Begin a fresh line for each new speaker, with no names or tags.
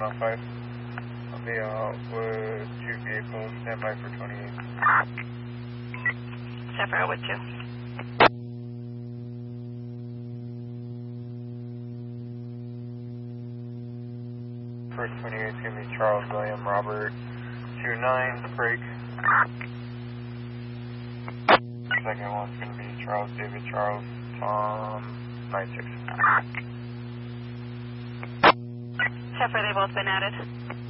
105. I'll be out with 2 vehicles, stand by for 28.
Zephyr with 2.
First 28 is going to be Charles William Robert 29, break. Second one's going to be Charles David Charles Tom 96.
Zephyr, they both been added.